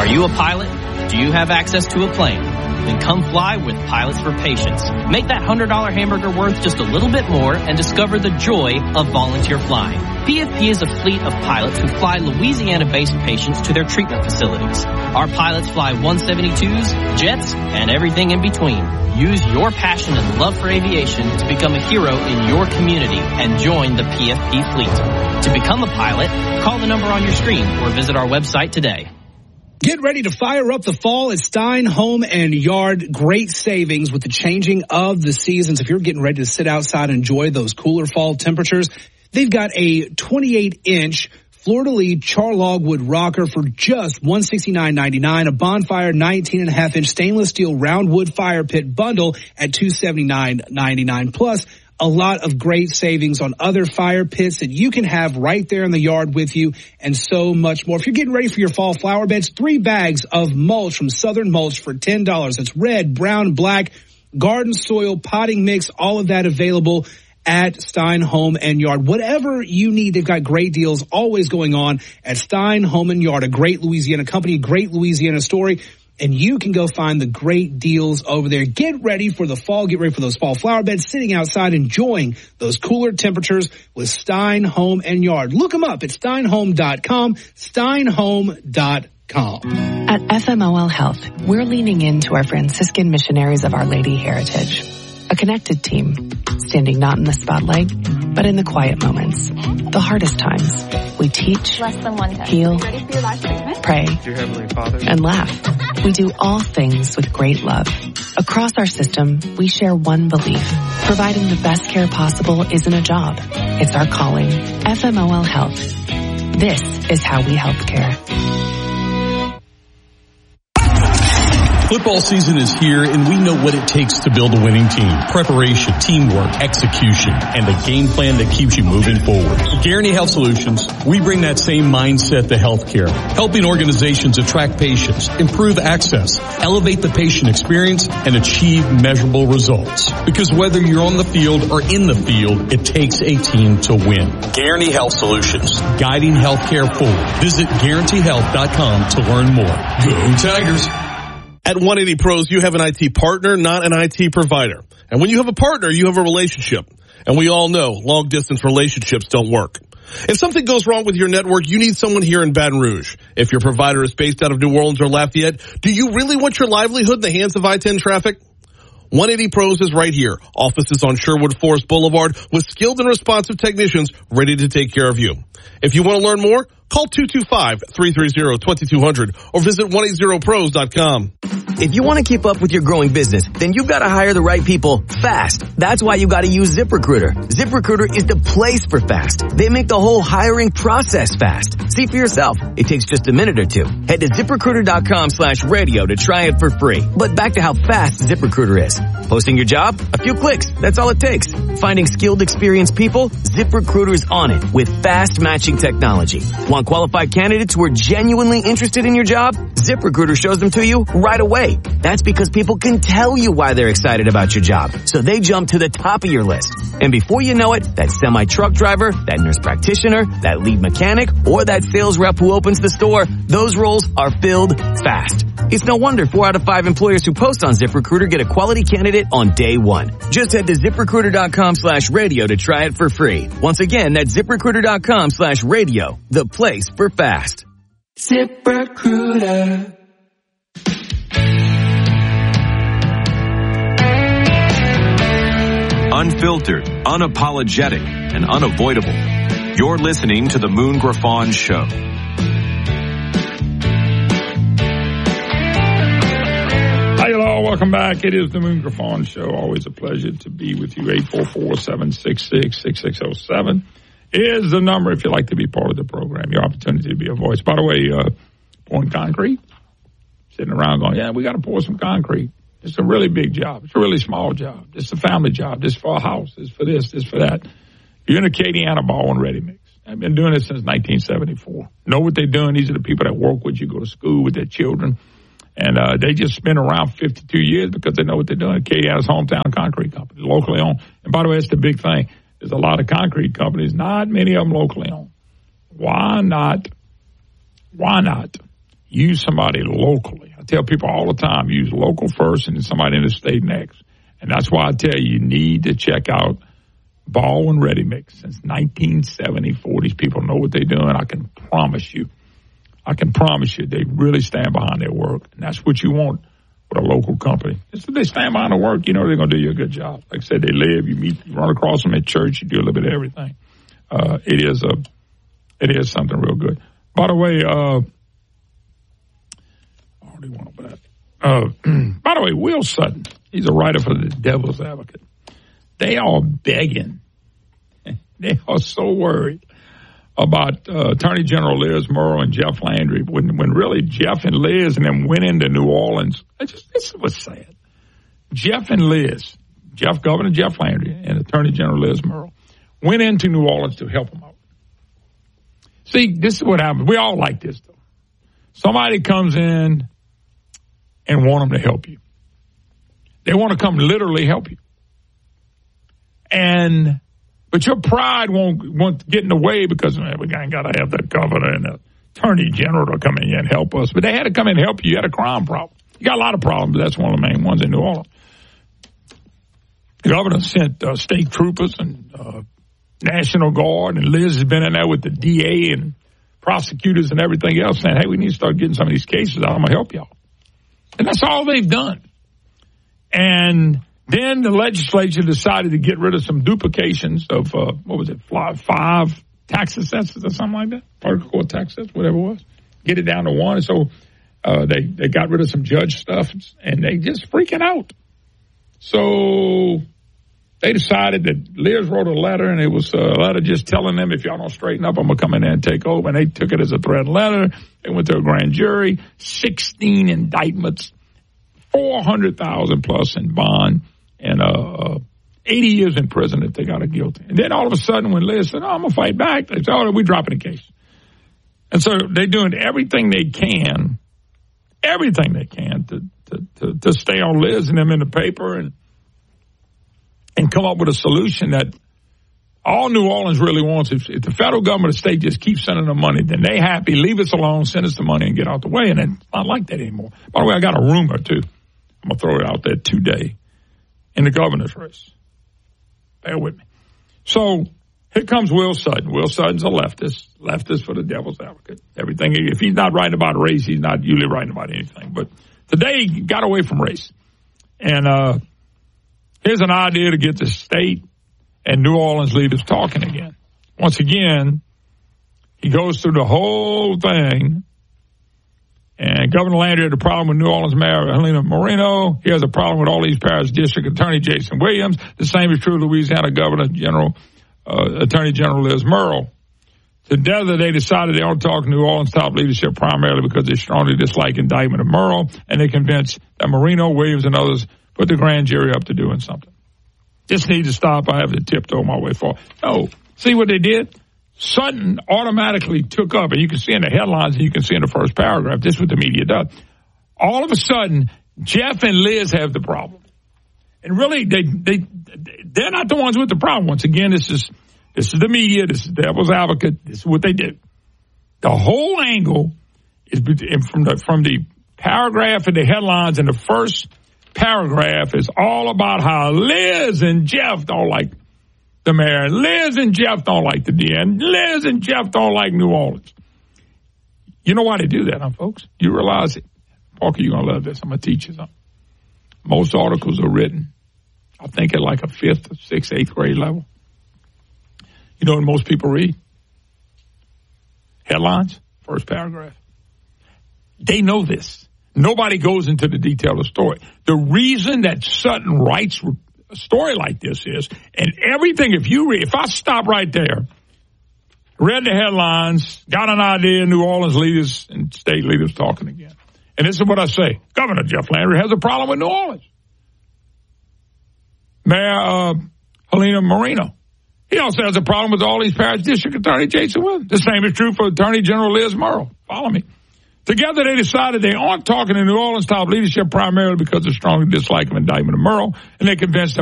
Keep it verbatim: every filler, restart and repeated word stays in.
Are you a pilot? Do you have access to a plane? Then come fly with Pilots for Patients. Make that one hundred dollars hamburger worth just a little bit more and discover the joy of volunteer flying. P F P is a fleet of pilots who fly Louisiana-based patients to their treatment facilities. Our pilots fly one seventy-twos, jets, and everything in between. Use your passion and love for aviation to become a hero in your community and join the P F P fleet. To become a pilot, call the number on your screen or visit our website today. Get ready to fire up the fall at Stein Home and Yard. Great savings with the changing of the seasons. If you're getting ready to sit outside and enjoy those cooler fall temperatures, they've got a twenty-eight inch fleur-de-lis char logwood rocker for just one hundred sixty-nine ninety-nine. A Bonfire nineteen and a half inch stainless steel round wood fire pit bundle at two hundred seventy-nine ninety-nine. Plus, a lot of great savings on other fire pits that you can have right there in the yard with you, and so much more. If you're getting ready for your fall flower beds, three bags of mulch from Southern Mulch for ten dollars. It's red, brown, black, garden soil, potting mix, all of that available at Stein Home and Yard. Whatever you need, they've got great deals always going on at Stein Home and Yard, a great Louisiana company, great Louisiana story. And you can go find the great deals over there. Get ready for the fall. Get ready for those fall flower beds, sitting outside, enjoying those cooler temperatures with Stein Home and Yard. Look them up at stein home dot com, stein home dot com. At F M O L Health, we're leaning into our Franciscan missionaries of Our Lady heritage. A connected team, standing not in the spotlight, but in the quiet moments, the hardest times. We teach, Less than one heal, Ready for your last treatment? pray, Dear Heavenly Father, and laugh. We do all things with great love. Across our system, we share one belief. Providing the best care possible isn't a job. It's our calling. F M O L Health. This is how we help care. Football season is here, and we know what it takes to build a winning team. Preparation, teamwork, execution, and a game plan that keeps you moving forward. At Guarantee Health Solutions, we bring that same mindset to healthcare, helping organizations attract patients, improve access, elevate the patient experience, and achieve measurable results. Because whether you're on the field or in the field, it takes a team to win. Guarantee Health Solutions, guiding healthcare forward. Visit guarantee health dot com to learn more. Go Tigers! At one eighty Pros, you have an I T partner, not an I T provider. And when you have a partner, you have a relationship. And we all know long-distance relationships don't work. If something goes wrong with your network, you need someone here in Baton Rouge. If your provider is based out of New Orleans or Lafayette, do you really want your livelihood in the hands of I ten traffic? one eighty Pros is right here. Offices on Sherwood Forest Boulevard with skilled and responsive technicians ready to take care of you. If you want to learn more, call two two five, three three zero, two two zero zero or visit one eighty pros dot com. If you want to keep up with your growing business, then you've got to hire the right people fast. That's why you got to use ZipRecruiter. ZipRecruiter is the place for fast. They make the whole hiring process fast. See for yourself. It takes just a minute or two. Head to ZipRecruiter.com slash radio to try it for free. But back to how fast ZipRecruiter is. Posting your job? A few clicks. That's all it takes. Finding skilled, experienced people? ZipRecruiter is on it with fast matching technology. Want qualified candidates who are genuinely interested in your job? ZipRecruiter shows them to you right away. That's because people can tell you why they're excited about your job. So they jump to the top of your list. And before you know it, that semi-truck driver, that nurse practitioner, that lead mechanic, or that sales rep who opens the store, those roles are filled fast. It's no wonder four out of five employers who post on ZipRecruiter get a quality candidate on day one. Just head to ZipRecruiter.com slash radio to try it for free. Once again, that's ZipRecruiter.com slash radio, the place for fast. ZipRecruiter. Unfiltered, unapologetic, and unavoidable. You're listening to The Moon Griffon Show. Hi, hello, welcome back. It is The Moon Griffon Show. Always a pleasure to be with you. eight four four, seven six six, six six zero seven is the number if you'd like to be part of the program. Your opportunity to be a voice. By the way, uh, pouring concrete. Sitting around going, yeah, we got to pour some concrete. It's a really big job. It's a really small job. It's a family job. This for a house. This for this. This for that. You're in a Acadiana ball and ready mix. I've been doing this since nineteen seventy-four. Know what they're doing. These are the people that work with you, go to school with their children. And uh, they just spent around fifty-two years because they know what they're doing. Acadiana's hometown concrete company, locally owned. And by the way, it's the big thing. There's a lot of concrete companies, not many of them locally owned. Why not? Why not use somebody locally. I tell people all the time, use local first and then somebody in the state next. And that's why I tell you, you need to check out Baldwin Ready Mix. Since nineteen seventy-four, these people know what they're doing. I can promise you, I can promise you, they really stand behind their work. And that's what you want with a local company. If they stand behind the work, you know they're going to do you a good job. Like I said, they live, you meet, you run across them at church, you do a little bit of everything. Uh, it is a, it is something real good. By the way, uh, I already went over that. Uh, by the way, Will Sutton, he's a writer for the Devil's Advocate. They are begging. They are so worried about uh, Attorney General Liz Murrow and Jeff Landry when when really Jeff and Liz and them went into New Orleans. I just this was sad. Jeff and Liz, Jeff Governor Jeff Landry and Attorney General Liz Murrow went into New Orleans to help them out. See, this is what happens. We all like this though. Somebody comes in and want them to help you. They want to come literally help you. And, but your pride won't, won't get in the way because man, we ain't got to have the governor and the attorney general to come in here and help us. But they had to come in and help you. You had a crime problem. You got a lot of problems, but that's one of the main ones in New Orleans. The governor sent uh, state troopers and uh, National Guard, and Liz has been in there with the D A and prosecutors and everything else saying, hey, we need to start getting some of these cases out. I'm going to help y'all. And that's all they've done. And then the legislature decided to get rid of some duplications of, uh, what was it, five tax assessors or something like that, particle court tax assessors, whatever it was. Get it down to one. And so uh, they, they got rid of some judge stuff, and they just freaking out. So they decided that Liz wrote a letter, and it was a letter just telling them, if y'all don't straighten up, I'm going to come in there and take over. And they took it as a threat letter. They went to a grand jury, sixteen indictments, four hundred thousand plus in bond, and uh, eighty years in prison that they got her guilty. And then all of a sudden when Liz said, oh, I'm going to fight back, they said, oh, we're dropping the case. And so they're doing everything they can, everything they can to, to, to, to stay on Liz and them in the paper and and come up with a solution that all New Orleans really wants. If, if the federal government or state just keeps sending them money, then they happy, leave us alone, send us the money and get out the way. And it's not like that anymore. By the way, I got a rumor, too. I'm going to throw it out there today in the governor's race. Bear with me. So here comes Will Sutton. Will Sutton's a leftist, leftist for the Devil's Advocate. Everything, if he's not writing about race, he's not usually writing about anything. But today he got away from race. And uh, here's an idea to get the state and New Orleans leaders talking again. Once again, he goes through the whole thing. And Governor Landry had a problem with New Orleans Mayor Helena Moreno. He has a problem with all these parish district attorney Jason Williams. The same is true of Louisiana Governor General, uh, Attorney General Liz Murrow. Together, they decided they don't talk to New Orleans top leadership primarily because they strongly dislike indictment of Murrow, and they're convinced that Moreno, Williams, and others put the grand jury up to doing something. This needs to stop. I have to tiptoe my way forward. No. See what they did? Sutton automatically took up, and you can see in the headlines and you can see in the first paragraph, this is what the media does. All of a sudden, Jeff and Liz have the problem. And really, they, they, they're not the ones with the problem. Once again, this is, this is the media, this is the Devil's Advocate, this is what they did. The whole angle is from the, from the paragraph in the headlines in the first paragraph is all about how Liz and Jeff don't like the mayor. Liz and Jeff don't like the D A. Liz and Jeff don't like New Orleans. You know why they do that, huh, folks? You realize it. Parker, you're going to love this. I'm going to teach you something. Most articles are written, I think, at like a fifth, sixth, eighth grade level. You know what most people read? Headlines, first paragraph. They know this. Nobody goes into the detail of the story. The reason that Sutton writes a story like this is, and everything, if you read, if I stop right there, read the headlines, got an idea, New Orleans leaders and state leaders talking again. And this is what I say. Governor Jeff Landry has a problem with New Orleans. Mayor uh, Helena Moreno. He also has a problem with all these parish district attorney Jason Williams. The same is true for Attorney General Liz Murrow. Follow me. Together, they decided they aren't talking to New Orleans top leadership primarily because of strong dislike of indictment of Murrow, and they're convinced